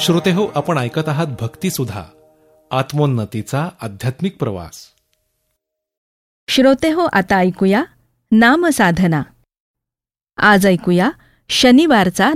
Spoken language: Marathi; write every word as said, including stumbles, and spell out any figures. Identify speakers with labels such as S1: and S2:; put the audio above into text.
S1: श्रोतेहो, आपण ऐकत आहात भक्तिसुधा, आत्मोन्नतीचा आध्यात्मिक प्रवास.
S2: श्रोतेहो, आता ऐकूया नामसाधना. आज ऐकूया शनिवारचा